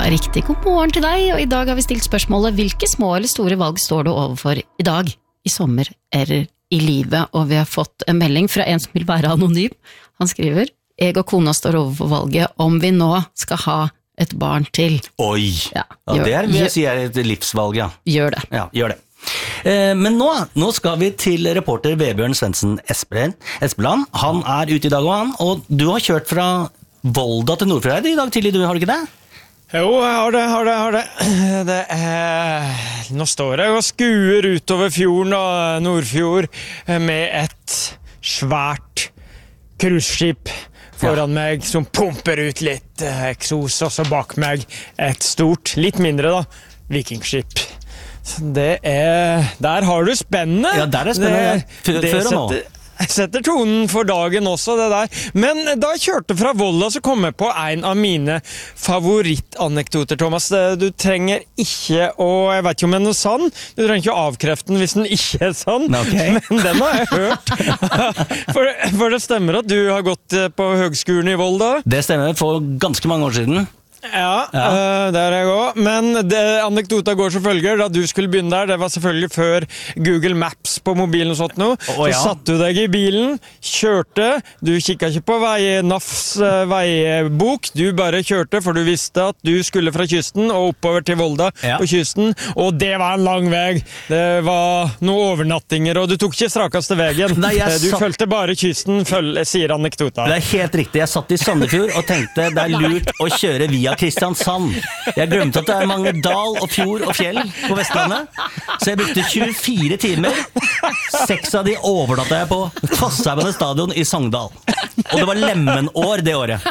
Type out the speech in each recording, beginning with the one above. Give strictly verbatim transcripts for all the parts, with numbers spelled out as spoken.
riktig god morgen til deg, og i dag har vi stilt spørsmålet hvilke små eller store valg står du overfor i dag, i sommer eller i livet, og vi har fått en melding fra en som vil være anonym. Han skriver, jeg og kona står overfor valget om vi nå skal ha et barn til. Oi, ja, ja, det er, vil jeg si er et livsvalg, ja. Gjør det. Ja, gjør det. Eh, men nå, nå skal vi til reporter Vebjørn Svendsen Espeland. Han er ute i dag og han, og du har kjørt fra Volda til Nordfjord i dag tidlig, du har du ikke det? Jo, jeg har det, har det, har det. det er... Nå står jeg og skuer utover fjorden og Nordfjord med et svært cruiseskip foran ja. meg som pumper ut litt eksos, og så bak meg et stort, litt mindre da, vikingskip. Det er... Der har du spennende. Ja, der er spennende. Det, det Før og nå. Setter, setter tonen for dagen også, det der. Men da jeg kjørte fra Volda, så kom jeg på en av mine favorittanekdoter, Thomas. Du trenger ikke å... Jeg vet ikke om den er sann. Du trenger ikke å avkrefte den hvis den ikke er sann. Okay. Men den har jeg hørt. for, for det stemmer at du har gått på høgskolen i Volda. Det stemmer, for ganske mange år siden. Ja, ja. Uh, der er jeg også. Men det, anekdota går som følger. Da du skulle begynne der, det var selvfølgelig før Google Maps på mobilen og sånt noe. Oh, ja. Så satt du deg i bilen, kjørte, du kikket ikke på vei, N A Fs uh, veibok, du bare kjørte, for du visste at du skulle fra kysten og oppover til Volda ja. på kysten, og det var en lang vei. Det var noen overnattinger, og du tok ikke strakeste veien. Nei, du satt... følte bare kysten, føl... sier anekdota. Det er helt riktig. Jeg satt i Sandefjord og tenkte det er lurt å kjøre via Kristiansand. Jeg glemte at det er mange dal og fjord og fjell på Vestlandet, så jeg brukte tjuefire timer. Seks av de overnatta jeg på Fosshaugane stadion i Sogndal. Og det var lemmenår det året.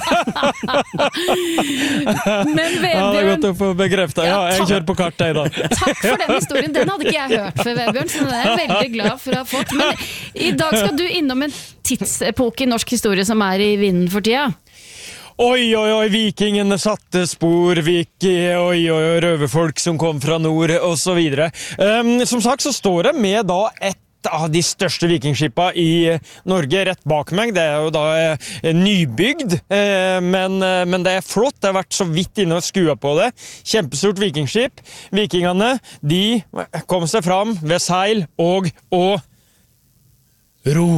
Men Vebjørn... Ja, det er godt å få bekreftet. Ja, jeg kjører på kartet i dag. Takk for den historien. Den hadde ikke jeg hørt før, Vebjørn, så det er jeg veldig glad for å ha fått. Men i dag skal du innom en tidsepoke i norsk historie som er i vinden for tida. Oi, oi, oi, vikingene satte spor, viki, oi, oi, oi, røverfolk som kom fra nord, og så videre. Um, som sagt så står det med da et av de største vikingskipa i Norge rett bak meg. Det er jo da eh, nybygd, eh, men, eh, men det er flott. Det har vært så vidt inne og skua på det. Kjempestort vikingskip. Vikingene, de kom seg fram ved seil og og ro.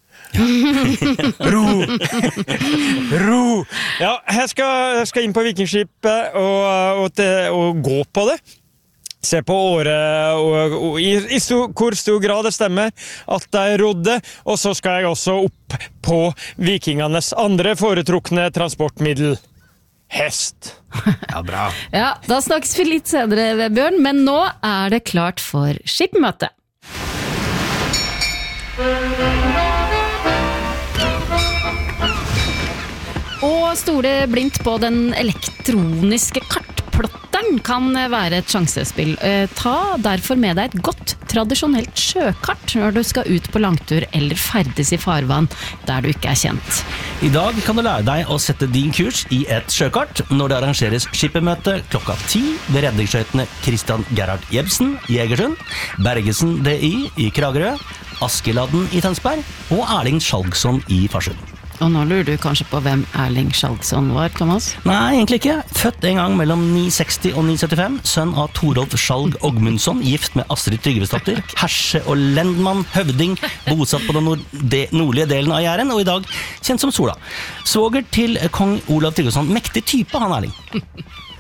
ro ro ja, jeg skal, jeg skal inn på vikingskipet og, og, til, og gå på det, se på året og, og i, i stor, hvor stor grad det stemmer at de rodde, og så skal jeg også opp på vikingenes andre foretrukne transportmiddel, hest. Ja, bra. Ja, da snakkes vi litt senere, Vebjørn, men nå er det klart for skipmøte. Å stole blindt på den elektroniske kartplotteren kan være et sjansespill. Ta derfor med deg et godt, tradisjonelt sjøkart når du skal ut på langtur eller ferdes i farvann der du ikke er kjent. I dag kan du lære deg å sette din kurs i et sjøkart når det arrangeres skippermøte klokka ti ved redningsskøytene Christian Gerhard Jebsen i Egersund, Bergesen D I i Kragerø, Askeladden i Tønsberg og Erling Skjalgsson i Farsund. Og nå lurer du kanskje på hvem Erling Skjalgsson var, Thomas? Nei, egentlig ikke. Født en gang mellom ni seksti og ni syttifem, sønn av Torolf Skjalg Ogmundsson, gift med Astrid Tryggvesdatter, herse- og lendmann, høvding, bosatt på den nord de nordlige delen av Jæren, og i dag kjent som Sola. Svoger til kong Olav Tryggvason, mektig type han Erling.